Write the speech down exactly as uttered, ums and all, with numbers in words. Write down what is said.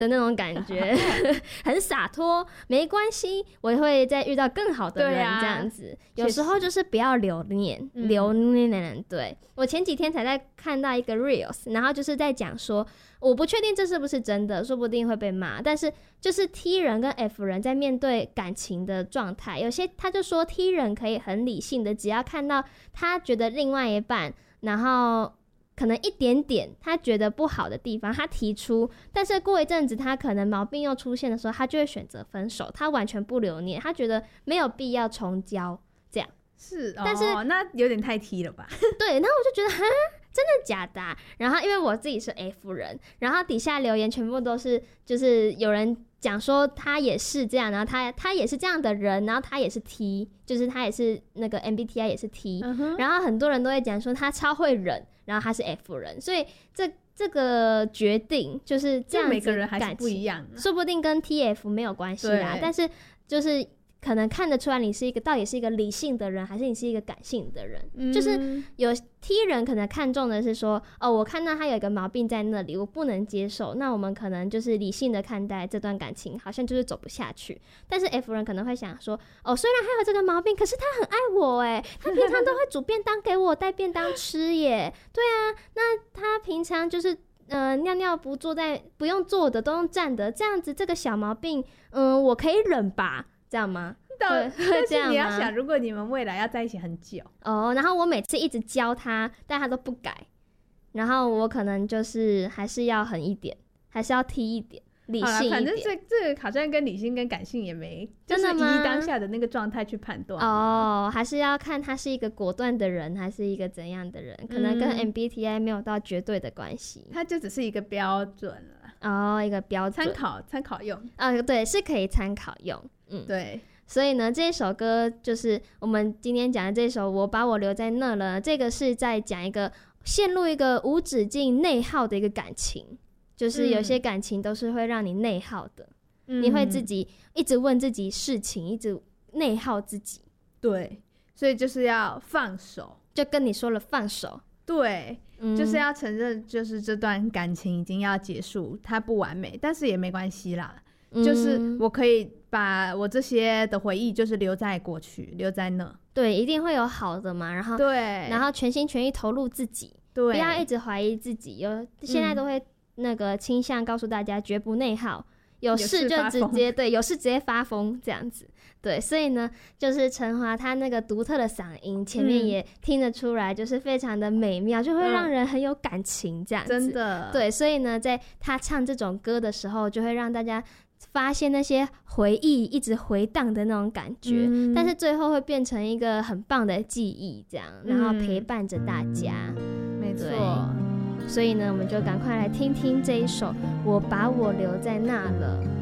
的那种感觉很洒脱，没关系，我会再遇到更好的人，这样子、啊、有时候就是不要留念留念。对，我前几天才在看到一个 reels， 然后就是在讲说，我不确定这是不是真的，说不定会被骂，但是就是 T 人跟 F 人在面对感情的状态，有些他就说 T 人可以很理性的，只要看到他觉得另外一半然后可能一点点他觉得不好的地方他提出，但是过一阵子他可能毛病又出现的时候，他就会选择分手，他完全不留念，他觉得没有必要重交，这样是。 但是、 哦、那有点太 T 了吧对，然后我就觉得哈真的假的、啊、然后因为我自己是 F 人，然后底下留言全部都是就是有人讲说他也是这样，然后他他也是这样的人，然后他也是 T， 就是他也是那个 M B T I 也是 T、嗯、然后很多人都会讲说他超会忍，然后他是 F 人，所以这这个决定就是这样子， 每个人还是不一样、啊、 说不定跟 T F 没有关系啦，但是就是可能看得出来你是一个到底是一个理性的人还是你是一个感性的人、嗯、就是有 T 人可能看重的是说哦，我看到他有一个毛病在那里我不能接受，那我们可能就是理性的看待这段感情好像就是走不下去，但是 F 人可能会想说哦，虽然他有这个毛病，可是他很爱我耶，他平常都会煮便当给我带便当吃耶对啊，那他平常就是呃，尿尿不坐在不用坐的都用站的，这样子这个小毛病嗯、呃，我可以忍吧，这样吗？ 但是你要想，如果你们未来要在一起很久哦，然后我每次一直教他，但他都不改，然后我可能就是还是要狠一点，还是要踢一点，理性一点。 反正这这个好像跟理性跟感性也没， 真的吗？ 就是以当下的那个状态去判断哦，还是要看他是一个果断的人，还是一个怎样的人，可能跟 M B T I 没有到绝对的关系， 它就只是一个标准了。 哦，一个标准， 参考参考用啊、哦，对，是可以参考用，嗯， 对。 所以呢，这一首歌就是我们今天讲的这首《我把我留在那了》，这个是在讲一个陷入一个无止境内耗的一个感情，就是有些感情都是会让你内耗的、嗯、你会自己一直问自己事情，一直内耗自己。 对，所以就是要放手， 就跟你说了放手。 对、嗯、就是要承认就是这段感情已经要结束，它不完美，但是也没关系啦、嗯、就是我可以把我这些的回忆就是留在过去，留在那。对， 一定会有好的嘛，然后对， 然后全心全意投入自己， 对， 不要一直怀疑自己。有现在都会那个倾向告诉大家绝不内耗，有事就直接对，有事直接发疯这样子。对，所以呢，就是陈华他那个独特的嗓音，前面也听得出来，就是非常的美妙，嗯、就会让人很有感情这样子。 真的， 对，所以呢，在他唱这种歌的时候，就会让大家发现那些回忆一直回荡的那种感觉、嗯、但是最后会变成一个很棒的记忆这样，然后陪伴着大家、 嗯、没错。 所以呢，我们就赶快来听听这一首《我把我留在那了》。